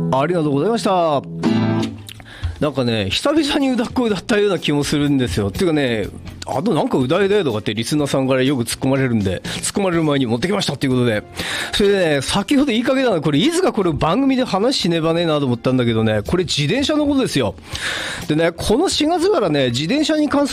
ありがとうございました。なんかね、久々に歌っ子歌ったような気もするんですよ。っていうかね、なんか歌えだよとかってリスナーさんからよく突っ込まれるんで、突っ込まれる前に持ってきましたっていうことで。それでね、先ほど言いかけたのは、これいつかこれ番組で話しねばねえなと思ったんだけどね、これ自転車のことですよ。でね、この4月からね、自転車に関する